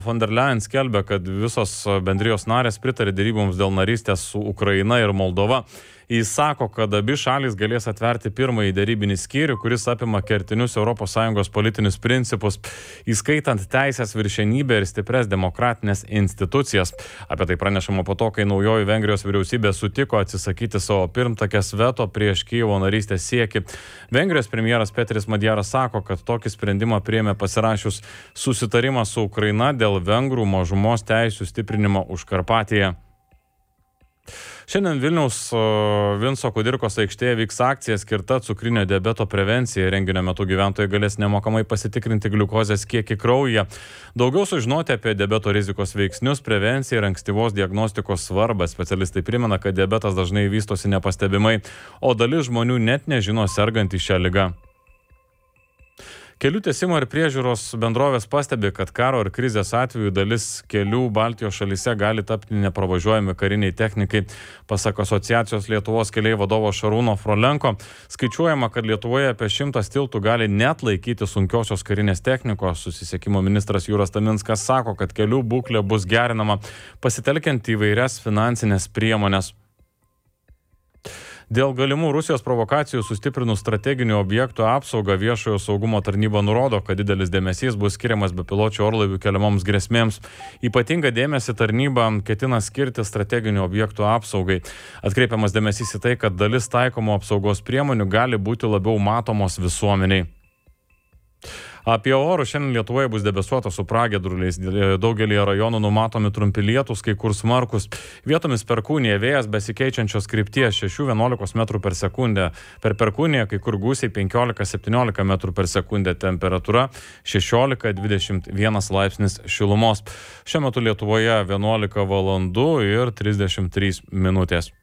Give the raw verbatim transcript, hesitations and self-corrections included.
Von der Leyen skelbia, kad visos bendrijos narės pritarė deryboms dėl narystės su Ukraina ir Moldova. Jis sako, kad abi šalys galės atverti pirmąjį derybinį skyrių, kuris apima kertinius Europos Sąjungos politinius principus, įskaitant teisės viršenybę ir stipres demokratinės institucijas. Apie tai pranešama po to, kai naujoji Vengrijos vyriausybė sutiko atsisakyti savo pirmtakės veto prieš Kijevo narystės siekį. Vengrijos premjeras Peteris Madjaras sako, kad tokį sprendimą priėmė pasirašius susitarimą su Ukraina dėl vengrų mažumos teisių stiprinimo Užkarpatėje. Šiandien Vilniaus Vinco Kudirkos aikštėje vyks akcija skirta cukrinio diabeto prevencijai. Renginio metu gyventojai galės nemokamai pasitikrinti gliukozės kiekį kraujyje. Daugiau sužinoti apie diabeto rizikos veiksnius, prevenciją ir ankstyvos diagnostikos svarbą. Specialistai primena, kad diabetas dažnai vystosi nepastebimai, o dalis žmonių net nežino sergantį šią ligą. Kelių tiesimo ir priežiūros bendrovės pastebi, kad karo ir krizės atveju dalis kelių Baltijos šalyse gali tapti nepravažiuojami kariniai technikai. Pasak asociacijos Lietuvos keliai vadovo Šarūno Frolenko, skaičiuojama, kad Lietuvoje apie šimtas tiltų gali net laikyti sunkiosios karinės technikos. Susisiekimo ministras Jūras Taminskas sako, kad kelių būklė bus gerinama pasitelkiant įvairias finansinės priemonės. Dėl galimų Rusijos provokacijų sustiprinus strateginių objektų apsaugą viešojo saugumo tarnyba nurodo, kad didelis dėmesys bus skiriamas bepiločių orlaivių keliamoms grėsmėms. Ypatingą dėmesį tarnyba ketina skirti strateginių objektų apsaugai. Atkreipiamas dėmesys į tai, kad dalis taikomų apsaugos priemonių gali būti labiau matomos visuomeniai. Apie orus šiandien Lietuvoje bus debesuota su pragiedruliais. Daugelį rajonų numatomi trumpi lietūs, kai kur smarkus. Vietomis perkūnija, vėjas besikeičiančios krypties šeši vienuolika metrų per sekundę. Per perkūniją kai kur gūsiai penkiolika septyniolika metrų per sekundę. Temperatūra šešiolika dvidešimt vienas laipsnis šilumos. Šiuo metu Lietuvoje vienuolika valandų ir trisdešimt trys minutės.